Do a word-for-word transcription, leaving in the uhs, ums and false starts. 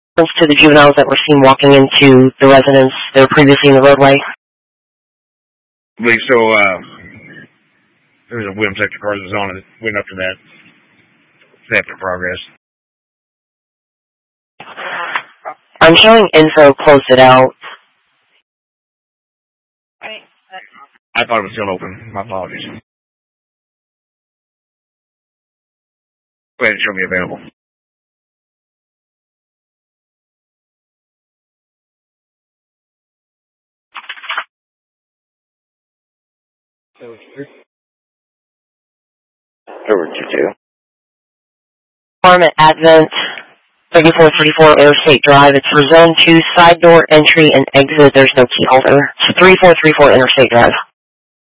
To the juveniles that were seen walking into the residence that were previously in the roadway? I believe so. Uh, there was a Williams sector car that was on it. Went up to that. Theft in progress. I'm showing info closed it out. I thought it was still open. My apologies. Go ahead and show me available. Over to two. Farm at Advent, thirty-four thirty-four Interstate Drive. It's for Zone two, side door entry and exit. There's no key holder. It's thirty-four thirty-four Interstate Drive.